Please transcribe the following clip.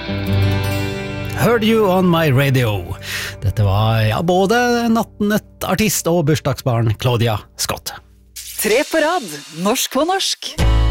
Heard You On My Radio. Dette var både nattnøttartist og bursdagsbarn Claudia Scott. 3 på rad, norsk på norsk.